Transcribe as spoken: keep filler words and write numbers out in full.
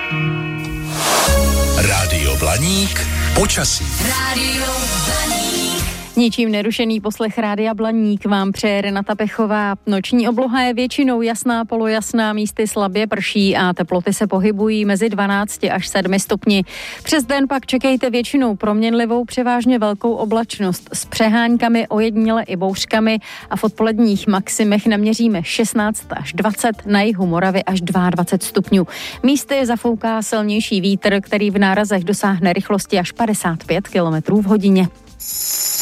Rádio Blaník počasí. Rádio Blaník. Ničím nerušený poslech Rádia Blaník vám přeje Renata Pechová. Noční obloha je většinou jasná, polojasná, místy slabě prší a teploty se pohybují mezi dvanáct až sedm stupni. Přes den pak čekejte většinou proměnlivou, převážně velkou oblačnost s přeháňkami, ojediněle i bouřkami a v odpoledních maximech naměříme šestnáct až dvacet, na jihu Moravy až dvacet dva stupňů. Místy zafouká silnější vítr, který v nárazech dosáhne rychlosti až padesát pět kilometrů v hodině.